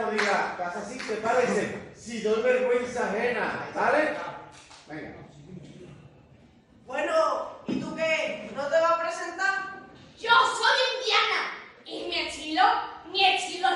no diga, casa así, ¿te parece? Si doy vergüenza ajena, ¿vale? Venga. Bueno, ¿y tú qué? ¿No te vas a presentar? Yo soy indiana y mi estilo